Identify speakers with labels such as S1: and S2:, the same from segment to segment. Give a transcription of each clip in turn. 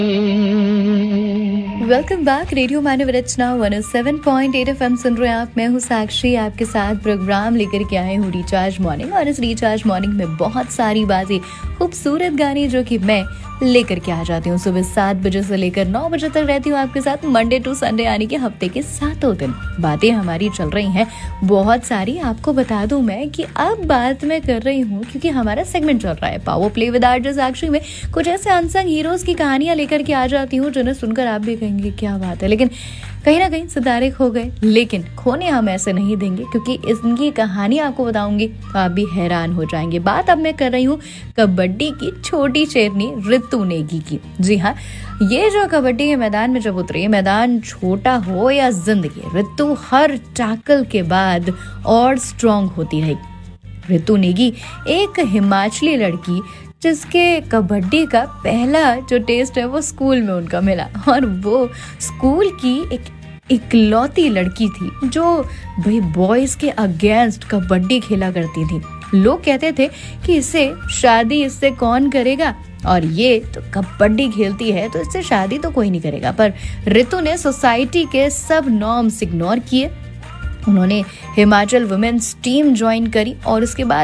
S1: Welcome back. Radio मानव रचना 107.8 FM सुन रहे हैं आप। मैं हूँ साक्षी, आपके साथ प्रोग्राम लेकर के आए हूँ रिचार्ज मॉर्निंग। और इस रिचार्ज मॉर्निंग में बहुत सारी बातें, खूबसूरत गाने जो कि मैं लेकर के आ जाती हूँ। सुबह 7 बजे से लेकर 9 बजे तक रहती हूँ आपके साथ, मंडे टू संडे, यानी कि हफ्ते के 7 दिन। बातें हमारी चल रही हैं बहुत सारी। आपको बता दूं मैं कि अब बात मैं कर रही हूँ क्योंकि हमारा सेगमेंट चल रहा है पावर प्ले विद आरजे साक्षी में। कुछ ऐसे अनसंग हीरोज की कहानियां लेकर के आ जाती हूँ जिन्हें सुनकर आप भी कहेंगे क्या बात है, लेकिन कहीं ना कहीं सितारे खो गए। लेकिन खोने हम ऐसे नहीं देंगे क्योंकि इनकी कहानी आपको बताऊंगी तो आप भी हैरान हो जाएंगे। बात अब मैं कर रही हूँ कबड्डी की छोटी शेरनी ऋतु नेगी की। जी हाँ, ये जो कबड्डी के मैदान में जब उतरी, मैदान छोटा हो या जिंदगी, ऋतु हर टैकल के बाद और स्ट्रांग होती रही। ऋतु नेगी एक हिमाचली लड़की जिसके कबड्डी का पहला जो टेस्ट है वो स्कूल में उनका मिला, और वो स्कूल की एक इकलौती लड़की थी जो भाई बॉयज के अगेंस्ट कबड्डी खेला करती थी। लोग कहते थे कि शादी इससे कौन करेगा, और ये तो कबड्डी खेलती है तो इससे शादी तो कोई नहीं करेगा। पर ऋतु ने सोसाइटी के सब नॉर्म्स इग्नोर किए। उन्होंने हिमाचल वुमेन्स टीम ज्वाइन करी और उसके बाद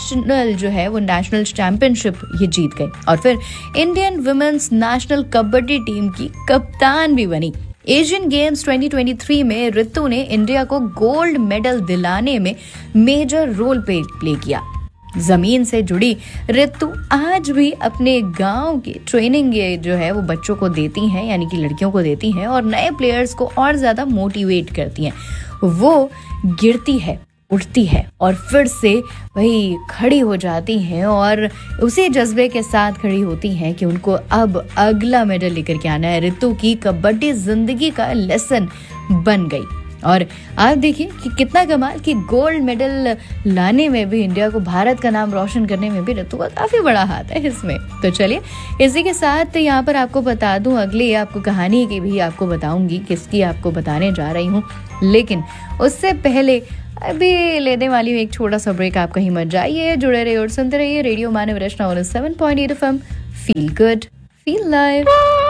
S1: नेशनल चैंपियनशिप ये जीत गई, और फिर Indian women's national kabaddi team की कप्तान भी बनी। एशियन गेम्स 2023 में ऋतु ने इंडिया को गोल्ड मेडल दिलाने में मेजर रोल प्ले किया। जमीन से जुड़ी ऋतु आज भी अपने गांव की ट्रेनिंग जो है वो बच्चों को देती हैं, यानी कि लड़कियों को देती हैं, और नए प्लेयर्स को और ज्यादा मोटिवेट करती हैं। वो गिरती है, उठती है और फिर से वही खड़ी हो जाती हैं, और उसी जज्बे के साथ खड़ी होती हैं कि उनको अब अगला मेडल लेकर के आना है। ऋतु की कबड्डी जिंदगी का लेसन बन गई। और आप देखिए कि कितना कमाल कि गोल्ड मेडल लाने में भी, इंडिया को, भारत का नाम रोशन करने में भी ऋतु का काफी बड़ा हाथ है इसमें। तो चलिए इसी के साथ यहाँ पर आपको बता दूं, अगली आपको कहानी की भी आपको बताऊंगी, किसकी आपको बताने जा रही हूँ। लेकिन उससे पहले अभी लेने वाली हूँ एक छोटा सा ब्रेक। आप कहीं मत जाइए, जुड़े रहिए और सुनते रहिए रेडियो मानव रचना 107.8 FM। Feel good, feel live.